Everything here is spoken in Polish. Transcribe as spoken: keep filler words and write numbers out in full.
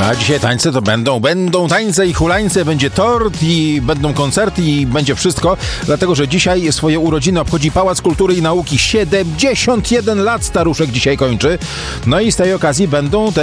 A dzisiaj tańce to będą, będą tańce i hulańce, będzie tort i będą koncerty i będzie wszystko, dlatego że dzisiaj swoje urodziny obchodzi Pałac Kultury i Nauki. siedemdziesiąt jeden lat staruszek dzisiaj kończy. No i z tej okazji będą te